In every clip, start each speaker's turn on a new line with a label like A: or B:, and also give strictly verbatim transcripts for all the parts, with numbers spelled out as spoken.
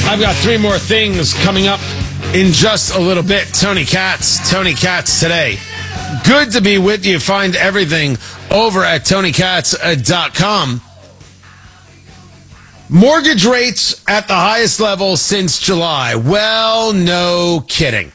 A: I've got three more things coming up in just a little bit. Tony Katz, Tony Katz today. Good to be with you. Find everything over at tony katz dot com. Mortgage rates at the highest level since July. Well, no kidding.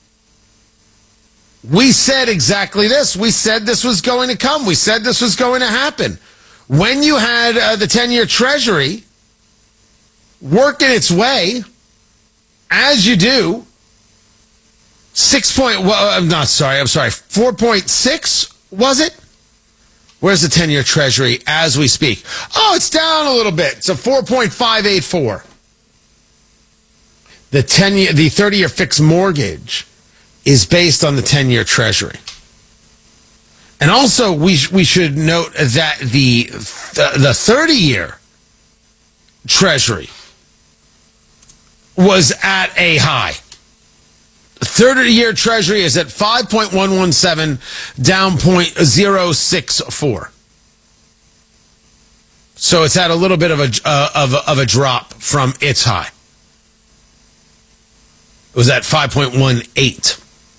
A: We said exactly this. We said this was going to come. We said this was going to happen. When you had uh, the ten-year Treasury working its way, as you do, six point, well, I'm not sorry, I'm sorry, four point six, was it? Where's the ten-year Treasury as we speak? Oh, it's down a little bit. It's a four point five eight four. The ten-year, the thirty-year fixed mortgage is based on the ten-year Treasury. And also, we we should note that the the thirty-year Treasury was at a high. thirty-year Treasury is at five point one one seven, down zero point zero six four. So it's had a little bit of a, uh, of, a, of a drop from its high. It was at five point one eight.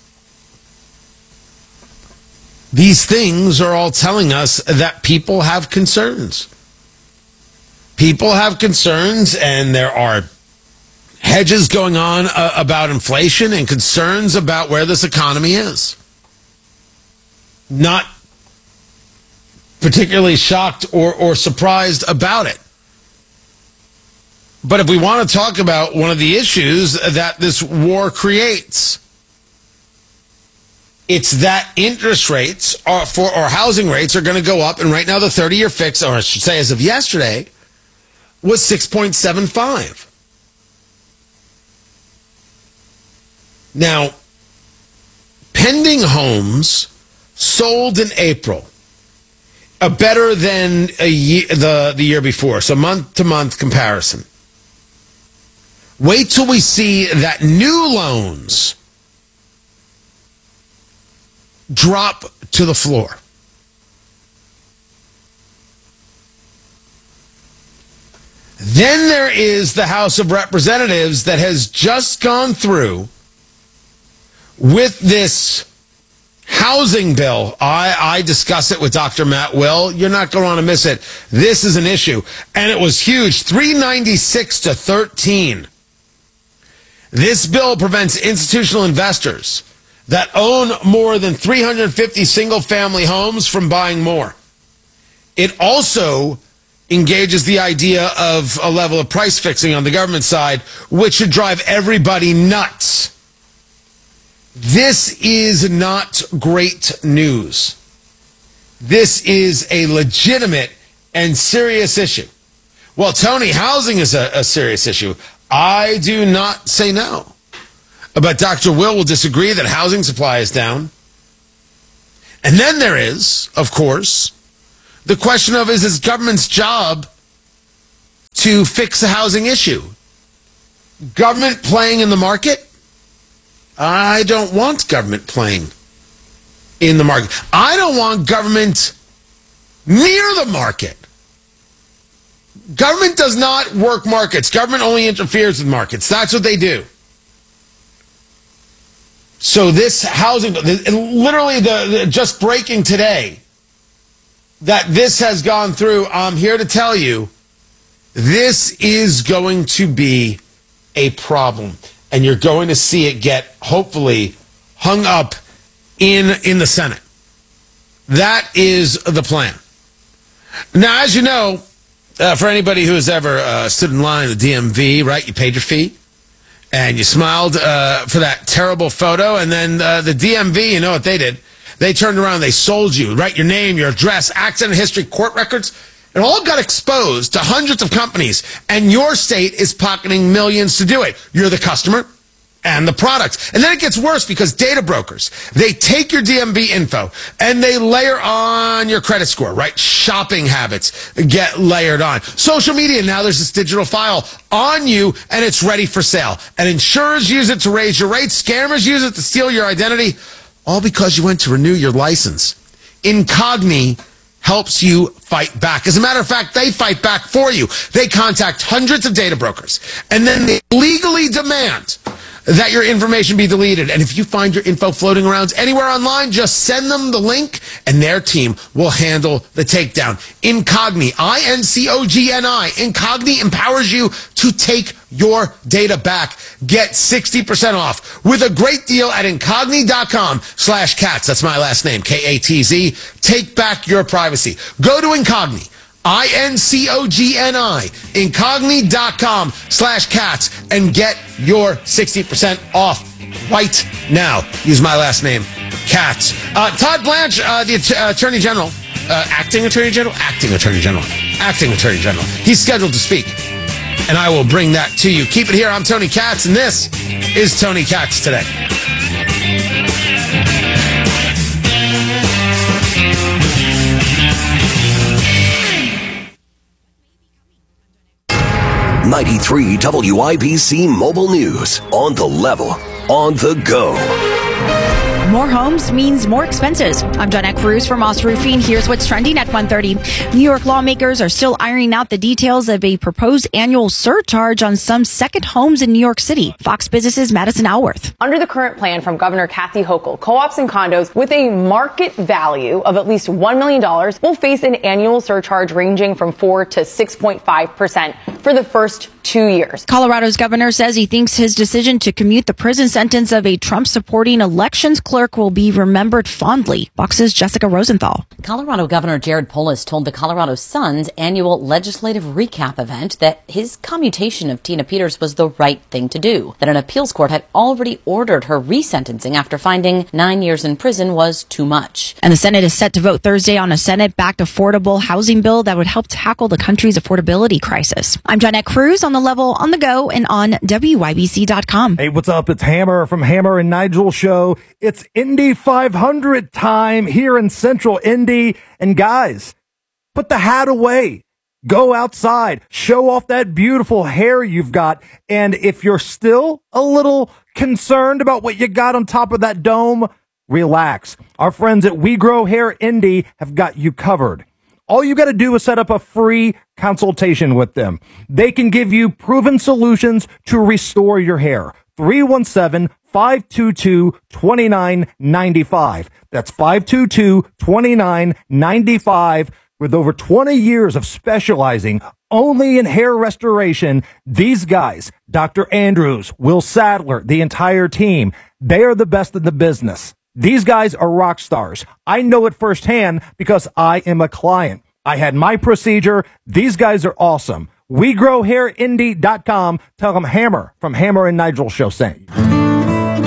A: These things are all telling us that people have concerns. People have concerns, and there are hedges going on uh, about inflation and concerns about where this economy is. Not particularly shocked or, or surprised about it. But if we want to talk about one of the issues that this war creates, it's that interest rates are for or housing rates are going to go up, and right now the thirty-year fix, or I should say as of yesterday, was six point seven five. Now, pending homes sold in April are better than a year, the, the year before, so month-to-month comparison. Wait till we see that new loans drop to the floor. Then there is the House of Representatives that has just gone through with this housing bill. I, I discuss it with Doctor Matt Will. You're not going to want to miss it. This is an issue. And it was huge, three ninety-six to thirteen. This bill prevents institutional investors that own more than three hundred fifty single-family homes from buying more. It also engages the idea of a level of price fixing on the government side, which should drive everybody nuts. This is not great news. This is a legitimate and serious issue. Well, Tony, housing is a, a serious issue. I do not say no. But Doctor Will will disagree that housing supply is down. And then there is, of course, the question of, is it government's job to fix the housing issue? Government playing in the market? I don't want government playing in the market. I don't want government near the market. Government does not work markets. Government only interferes with markets. That's what they do. So this housing, literally the, the just breaking today, that this has gone through, I'm here to tell you, this is going to be a problem. And you're going to see it get, hopefully, hung up in, in the Senate. That is the plan. Now, as you know, uh, for anybody who has ever uh, stood in line at the D M V, right, you paid your fee, and you smiled uh, for that terrible photo, and then uh, the D M V, you know what they did? They turned around, they sold you, right, your name, your address, accident history, court records. It all got exposed to hundreds of companies, and your state is pocketing millions to do it. You're the customer and the product. And then it gets worse because data brokers, they take your D M V info and they layer on your credit score, right? Shopping habits get layered on. Social media, now there's this digital file on you and it's ready for sale. And insurers use it to raise your rates. Scammers use it to steal your identity, all because you went to renew your license. Incogni helps you fight back. As a matter of fact, they fight back for you. They contact hundreds of data brokers, and then they legally demand that your information be deleted. And if you find your info floating around anywhere online, just send them the link, and their team will handle the takedown. Incogni, I N C O G N I. Incogni empowers you to take your data back. Get sixty percent off with a great deal at Incogni.com slash cats. That's my last name, K A T Z. Take back your privacy. Go to Incogni. I N C O G N I, Incogni.com slash cats, and get your sixty percent off right now. Use my last name, Cats. Uh, Todd Blanche, uh, the uh, Attorney General, uh, Acting Attorney General? Acting Attorney General. Acting Attorney General. He's scheduled to speak, and I will bring that to you. Keep it here. I'm Tony Katz, and this is Tony Katz Today.
B: ninety-three W I B C Mobile News. On the level, on the go.
C: More homes means more expenses. I'm Jonette Cruz from Moss Roofing. Here's what's trending at one thirty. New York lawmakers are still ironing out the details of a proposed annual surcharge on some second homes in New York City. Fox Business's Madison Alworth.
D: Under the current plan from Governor Kathy Hochul, co-ops and condos with a market value of at least one million dollars will face an annual surcharge ranging from four to six point five percent for the first two years.
C: Colorado's governor says he thinks his decision to commute the prison sentence of a Trump-supporting elections clerk will be remembered fondly. Fox's Jessica Rosenthal.
E: Colorado Governor Jared Polis told the Colorado Sun's annual legislative recap event that his commutation of Tina Peters was the right thing to do, that an appeals court had already ordered her resentencing after finding nine years in prison was too much.
C: And the Senate is set to vote Thursday on a Senate-backed affordable housing bill that would help tackle the country's affordability crisis. I'm Jonette Cruz, on the level, on the go, and on W I B C dot com.
F: Hey, what's up? It's Hammer from Hammer and Nigel Show. It's Indy five hundred time here in Central Indy. And guys, put the hat away. Go outside. Show off that beautiful hair you've got. And if you're still a little concerned about what you got on top of that dome, relax. Our friends at We Grow Hair Indy have got you covered. All you got to do is set up a free consultation with them. They can give you proven solutions to restore your hair. three one seven, five two two, two nine nine five. That's five two two, two nine nine five. With over twenty years of specializing only in hair restoration, these guys, Doctor Andrews, Will Sadler, the entire team, they are the best in the business. These guys are rock stars. I know it firsthand because I am a client. I had my procedure. These guys are awesome. We grow hair indy dot com. Tell them Hammer from Hammer and Nigel Show sent you.